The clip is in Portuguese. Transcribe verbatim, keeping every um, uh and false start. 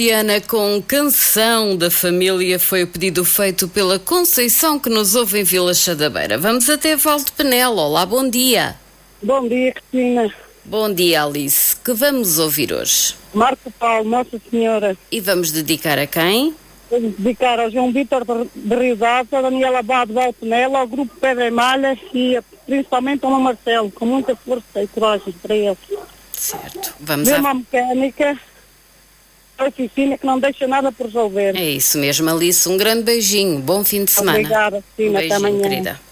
Ana, com Canção da Família, foi o pedido feito pela Conceição, que nos ouve em Vila Chadabeira. Vamos até Val de Penela. Olá, bom dia. Bom dia, Cristina. Bom dia, Alice. Que vamos ouvir hoje? Marco Paulo, Nossa Senhora. E vamos dedicar a quem? Vamos dedicar ao João Vítor de Rio Alto, a Daniela Abado de Val de Penela, ao Grupo Pedra e Malha e principalmente ao Marcelo, com muita força e coragem para ele. Certo. Vamos Vê à... uma mecânica, a oficina que não deixa nada por resolver. É isso mesmo, Alice. Um grande beijinho. Bom fim de semana. Obrigada, Cristina. Um beijinho, até amanhã. querida.